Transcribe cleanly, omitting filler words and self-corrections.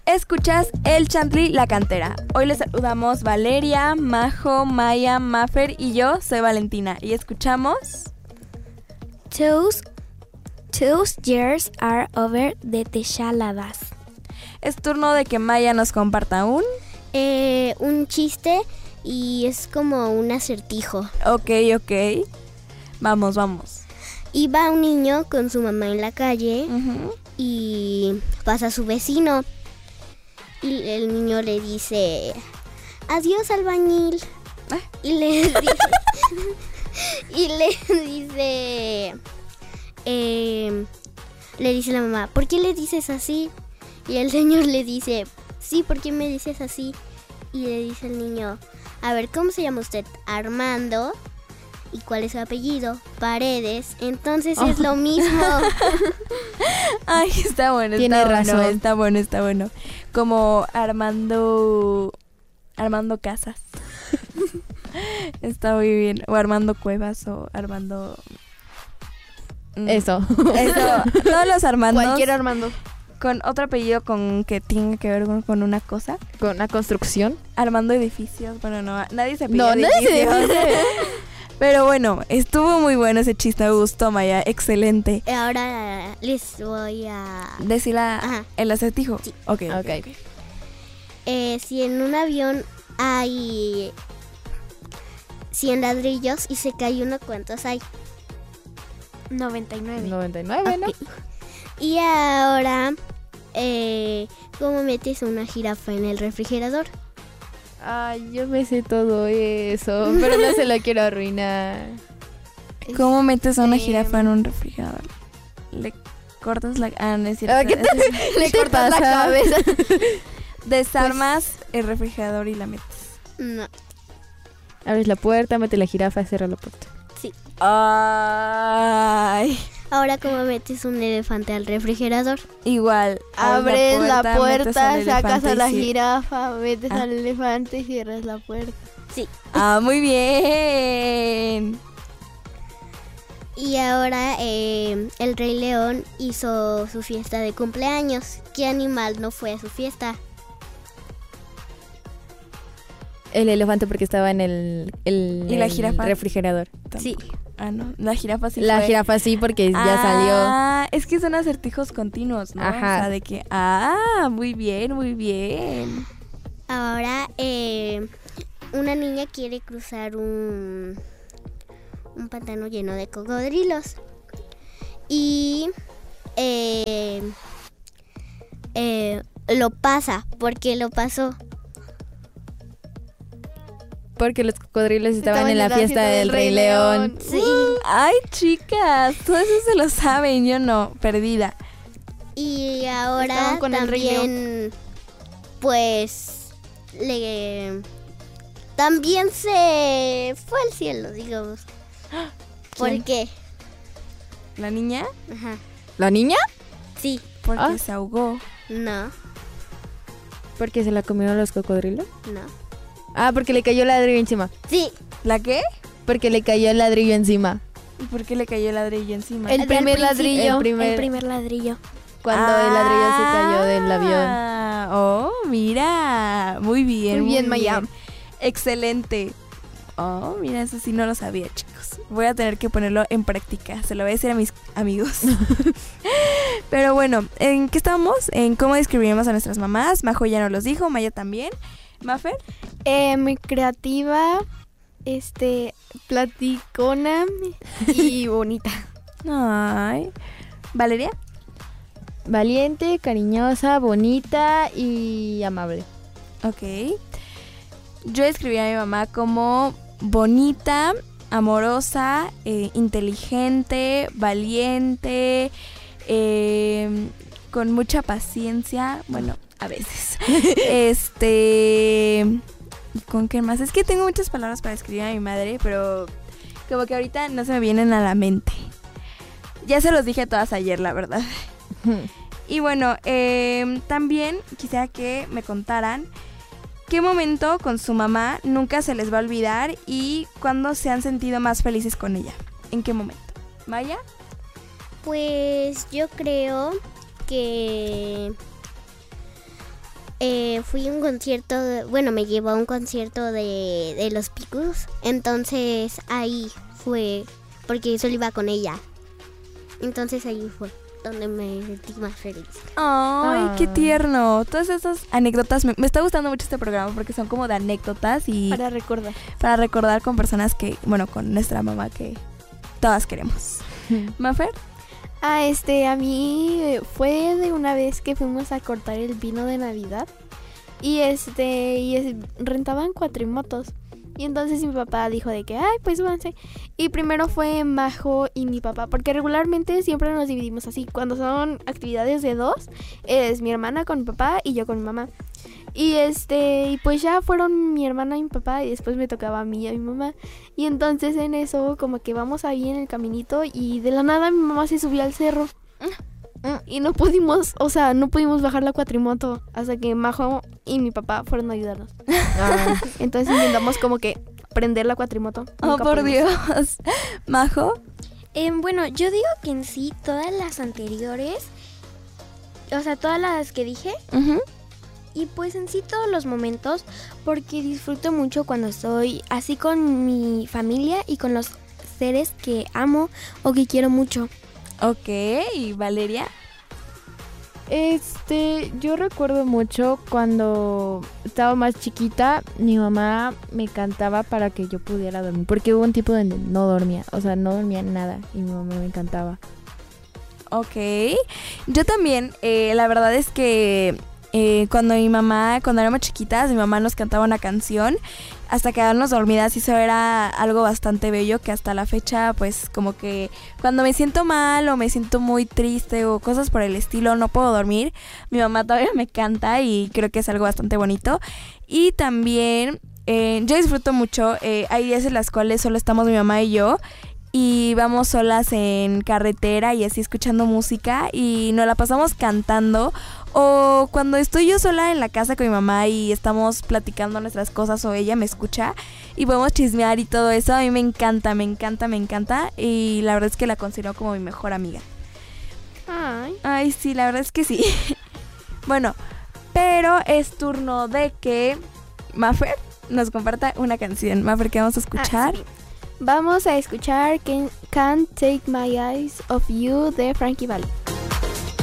Escuchas El Chantli La Cantera. Hoy les saludamos Valeria, Majo, Maya, Mafer y yo soy Valentina. Y escuchamos... Those years are over de Techaladas. Es turno de que Maya nos comparta un chiste y es como un acertijo. Ok. Vamos. Iba un niño con su mamá en la calle y pasa a su vecino. Y el niño le dice, adiós, albañil. Y le dice la mamá, ¿por qué le dices así? Y el señor le dice, sí, ¿por qué me dices así? Y le dice el niño, a ver, ¿cómo se llama usted? Armando. ¿Y cuál es su apellido? Paredes. Entonces es lo mismo. Ay, está bueno. Tiene razón. Está bueno. Como Armando Casas. Está muy bien. O Armando Cuevas o Armando... Eso. Todos los Armandos. Cualquier Armando. Con otro apellido con que tenga que ver con una cosa. Con una construcción. Armando Edificios. Bueno, no, nadie se apellida No, nadie se Edificios. Pero bueno, estuvo muy bueno ese chiste, me gustó, Maya, excelente. Ahora les voy a... ¿Decir el acertijo? Sí. Ok. Si en un avión hay 100 ladrillos y se cae uno, ¿cuántos hay? 99, ¿no? Okay. Y ahora, ¿cómo metes una jirafa en el refrigerador? Ay, yo me sé todo eso, pero no se lo quiero arruinar. ¿Cómo metes a una jirafa en un refrigerador? Le cortas la... no es cierto. Le cortas la cabeza. Desarmas el refrigerador y la metes. No. Abres la puerta, mete la jirafa, cierra la puerta. Sí. Ay. Ahora, ¿cómo metes un elefante al refrigerador? Igual. Abres la puerta, sacas a la sí. jirafa, metes al elefante y cierras la puerta. Sí. Muy bien. Y ahora el Rey León hizo su fiesta de cumpleaños. ¿Qué animal no fue a su fiesta? El elefante porque estaba en el ¿Y la jirafa? Refrigerador. Sí. No, la jirafa sí La fue. jirafa sí porque ya salió. Es que son acertijos continuos, ¿no? Ajá. O sea, de que, muy bien. Ahora una niña quiere cruzar un pantano lleno de cocodrilos. Y lo pasa. ¿Por qué lo pasó? Porque los cocodrilos estaban en la fiesta del Rey León. Sí. Ay, chicas, todo eso se lo saben, yo no, perdida. Y ahora Estaban con el Rey también, pues, también se fue al cielo, digamos. ¿Por ¿Quién? qué? ¿La niña? Ajá. ¿La niña? Sí. Porque se ahogó. No. Porque se la comieron los cocodrilos. No. Porque le cayó el ladrillo encima. Sí. ¿La qué? Porque le cayó el ladrillo encima. ¿Y por qué le cayó el ladrillo encima? El primer ladrillo. El primer ladrillo. Cuando el ladrillo se cayó del avión. Oh, mira. Muy bien, Maya. Excelente. Oh, mira, eso sí no lo sabía, chicos. Voy a tener que ponerlo en práctica. Se lo voy a decir a mis amigos. Pero bueno, ¿en qué estamos? En cómo describiremos a nuestras mamás. Majo ya nos los dijo, Maya también. ¿Mafer? Muy creativa, platicona y bonita. Ay. ¿Valeria? Valiente, cariñosa, bonita y amable. Ok. Yo describí a mi mamá como bonita, amorosa, inteligente, valiente, con mucha paciencia. Bueno, a veces. ¿Con qué más? Es que tengo muchas palabras para describir a mi madre, pero como que ahorita no se me vienen a la mente. Ya se los dije a todas ayer, la verdad. Y bueno, también quisiera que me contaran qué momento con su mamá nunca se les va a olvidar y cuándo se han sentido más felices con ella. ¿En qué momento? ¿Maya? Pues yo creo que fui a un concierto, me llevó a un concierto de Los Picos. Entonces ahí fue, porque solo iba con ella. Entonces ahí fue donde me sentí más feliz. Ay, qué tierno. Todas esas anécdotas, me está gustando mucho este programa porque son como de anécdotas y Para para recordar con personas que, con nuestra mamá que todas queremos. ¿Mafer? A mí fue de una vez que fuimos a cortar el vino de Navidad y rentaban cuatrimotos. Y entonces mi papá dijo de que, ay, pues váyanse. Y primero fue Majo y mi papá, porque regularmente siempre nos dividimos así. Cuando son actividades de dos, es mi hermana con mi papá y yo con mi mamá. Y pues ya fueron mi hermana y mi papá y después me tocaba a mí y a mi mamá. Y entonces en eso como que vamos ahí en el caminito y de la nada mi mamá se subió al cerro. Y no pudimos bajar la cuatrimoto hasta que Majo y mi papá fueron a ayudarnos. Entonces intentamos como que prender la cuatrimoto. Oh, por Dios. ¿Majo? Bueno, yo digo que en sí todas las anteriores, o sea, todas las que dije, y pues en sí todos los momentos, porque disfruto mucho cuando estoy así con mi familia y con los seres que amo o que quiero mucho. Ok, ¿y Valeria? Yo recuerdo mucho cuando estaba más chiquita, mi mamá me cantaba para que yo pudiera dormir, porque hubo un tiempo donde no dormía nada y mi mamá me encantaba. Ok, yo también, la verdad es que cuando éramos chiquitas, mi mamá nos cantaba una canción hasta quedarnos dormidas y eso era algo bastante bello que hasta la fecha, pues como que cuando me siento mal o me siento muy triste o cosas por el estilo, no puedo dormir, mi mamá todavía me canta y creo que es algo bastante bonito. Y también yo disfruto mucho, hay días en las cuales solo estamos mi mamá y yo y vamos solas en carretera y así escuchando música y nos la pasamos cantando. O cuando estoy yo sola en la casa con mi mamá y estamos platicando nuestras cosas o ella me escucha y podemos chismear y todo eso, a mí me encanta y la verdad es que la considero como mi mejor amiga. Ay, sí, la verdad es que sí. Bueno, pero es turno de que Mafer nos comparta una canción. Mafer, ¿qué vamos a escuchar? Sí. Vamos a escuchar Can't Take My Eyes Off You de Frankie Valli.